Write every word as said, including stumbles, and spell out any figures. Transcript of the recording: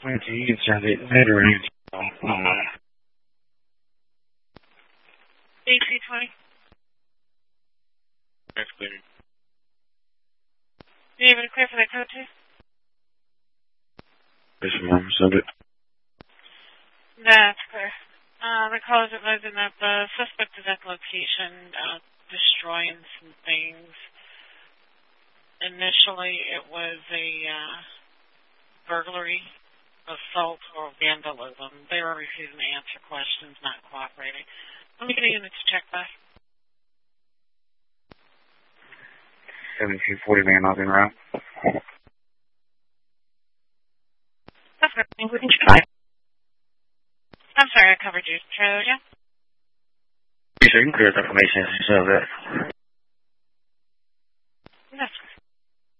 Okay, you can send it later in. Uh, A C twenty. that's clear. Do you have any clear for that code too? This one, send it. That's clear. Uh, the call is advising that the suspect is at the location, uh, destroying some things. Initially, it was a uh, burglary, assault, or vandalism. They were refusing to answer questions, not cooperating. Let me get a unit to check that. seventeen forty man up in route. That's good. Including try. I'm sorry, I covered you. Trailer, yeah? You sure you can clear this information so that. That's good.